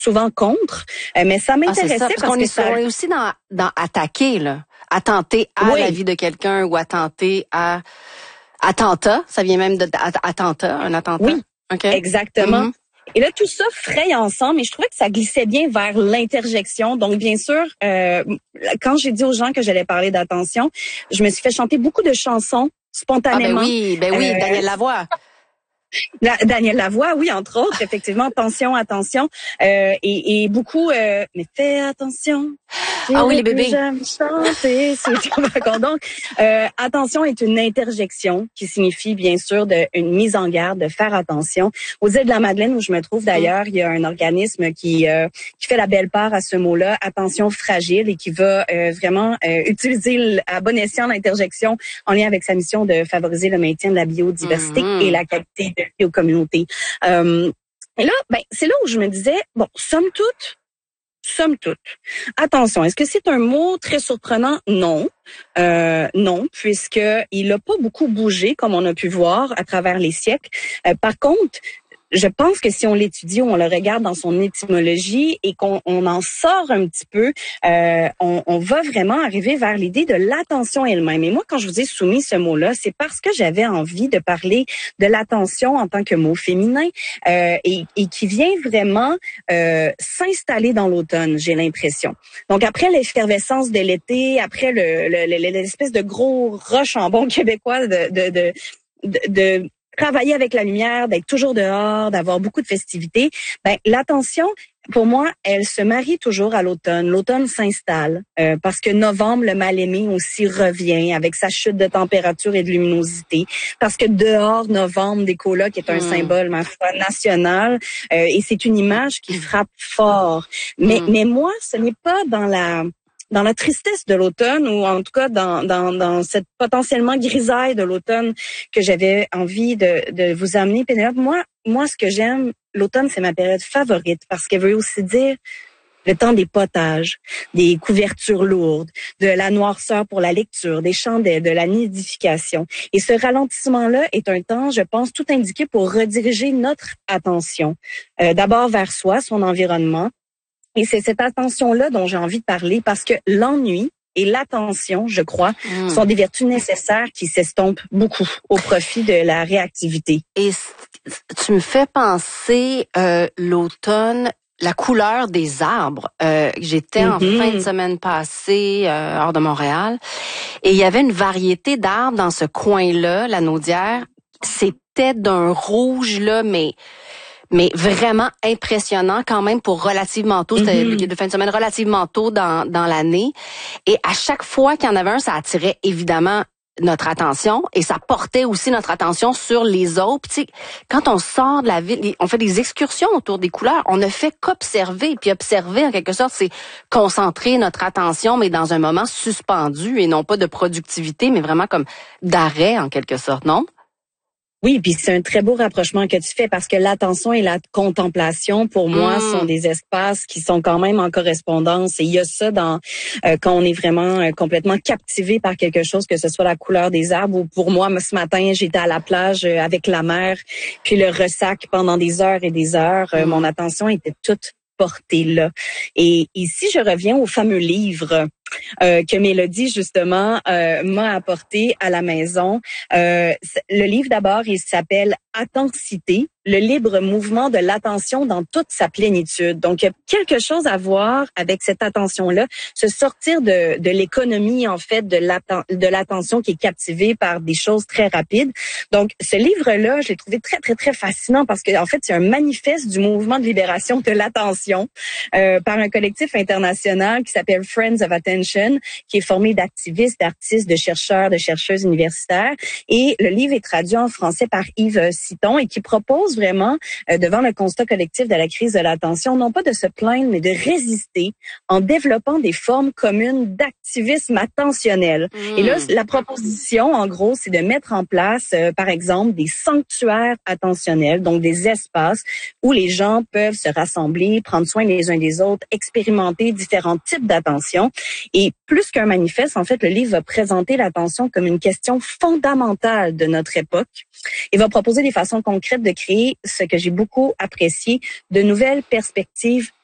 souvent contre, mais ça m'intéressait parce qu'on est aussi dans attaquer, là. Attenter à la vie de quelqu'un ou attenter à attentat. Ça vient même de attentat, un attentat. Oui, okay. Exactement. Mm-hmm. Et là, tout ça fraye ensemble et je trouvais que ça glissait bien vers l'interjection. Donc, bien sûr, quand j'ai dit aux gens que j'allais parler d'attention, je me suis fait chanter beaucoup de chansons spontanément. Ben oui, Daniel Lavoie. Daniel Lavoie, oui, entre autres, effectivement, attention, et beaucoup, mais fais attention. Oui, les bébés. Chanter, donc, attention est une interjection qui signifie, bien sûr, une mise en garde, de faire attention. Aux îles de la Madeleine, où je me trouve d'ailleurs, il y a un organisme qui fait la belle part à ce mot-là, attention fragile, et qui va vraiment utiliser à bon escient l'interjection en lien avec sa mission de favoriser le maintien de la biodiversité et la qualité de vie aux communautés. Et là, c'est là où je me disais, bon, somme toute, attention, est-ce que c'est un mot très surprenant? Non. Non, puisque il a pas beaucoup bougé, comme on a pu voir à travers les siècles. Par contre, je pense que si on l'étudie, on le regarde dans son étymologie et qu'on en sort un petit peu, on va vraiment arriver vers l'idée de l'attention elle-même. Et moi, quand je vous ai soumis ce mot-là, c'est parce que j'avais envie de parler de l'attention en tant que mot féminin et qui vient vraiment s'installer dans l'automne, j'ai l'impression. Donc, après l'effervescence de l'été, après l'espèce de gros rush en bon québécois de travailler avec la lumière, d'être toujours dehors, d'avoir beaucoup de festivités, l'attention, pour moi, elle se marie toujours à l'automne. L'automne s'installe parce que novembre, le mal-aimé aussi revient avec sa chute de température et de luminosité. Parce que dehors, novembre, des colocs est un symbole, ma foi, national. Et c'est une image qui frappe fort. Mais moi, ce n'est pas dans la tristesse de l'automne, ou en tout cas dans cette potentiellement grisaille de l'automne que j'avais envie de vous amener, Pénélope. Moi, ce que j'aime, l'automne, c'est ma période favorite parce qu'elle veut aussi dire le temps des potages, des couvertures lourdes, de la noirceur pour la lecture, des chandelles, de la nidification. Et ce ralentissement-là est un temps, je pense, tout indiqué pour rediriger notre attention, d'abord vers soi, son environnement. Et c'est cette attention-là dont j'ai envie de parler parce que l'ennui et l'attention, je crois, sont des vertus nécessaires qui s'estompent beaucoup au profit de la réactivité. Et tu me fais penser l'automne, la couleur des arbres. J'étais en fin de semaine passée hors de Montréal et il y avait une variété d'arbres dans ce coin-là, la Naudière. C'était d'un rouge là, mais vraiment impressionnant quand même pour relativement tôt. C'était de fin de semaine relativement tôt dans l'année. Et à chaque fois qu'il y en avait un, ça attirait évidemment notre attention et ça portait aussi notre attention sur les autres. Puis, tu sais, quand on sort de la ville, on fait des excursions autour des couleurs. On ne fait qu'observer. Puis observer, en quelque sorte, c'est concentrer notre attention, mais dans un moment suspendu et non pas de productivité, mais vraiment comme d'arrêt, en quelque sorte, non? Oui, puis c'est un très beau rapprochement que tu fais parce que l'attention et la contemplation, pour moi, sont des espaces qui sont quand même en correspondance. Et il y a ça dans quand on est vraiment complètement captivé par quelque chose, que ce soit la couleur des arbres ou pour moi, ce matin, j'étais à la plage avec la mer, puis le ressac pendant des heures et des heures. Mon attention était toute portée là. Et si je reviens au fameux livre que Mélodie, justement, m'a apporté à la maison. Le livre, d'abord, il s'appelle « Attentité, le libre mouvement de l'attention dans toute sa plénitude ». Donc, il y a quelque chose à voir avec cette attention-là, se sortir de l'économie, en fait, de l'attention qui est captivée par des choses très rapides. Donc, ce livre-là, je l'ai trouvé très, très, très fascinant parce que, en fait, c'est un manifeste du mouvement de libération de l'attention par un collectif international qui s'appelle Friends of Attention, qui est formé d'activistes, d'artistes, de chercheurs, de chercheuses universitaires. Et le livre est traduit en français par Yves Citon et qui propose vraiment, devant le constat collectif de la crise de l'attention, non pas de se plaindre, mais de résister en développant des formes communes d'activisme attentionnel. Et là, la proposition, en gros, c'est de mettre en place, par exemple, des sanctuaires attentionnels, donc des espaces où les gens peuvent se rassembler, prendre soin les uns des autres, expérimenter différents types d'attention. Et plus qu'un manifeste, en fait, le livre va présenter l'attention comme une question fondamentale de notre époque et va proposer des façons concrètes de créer ce que j'ai beaucoup apprécié, de nouvelles perspectives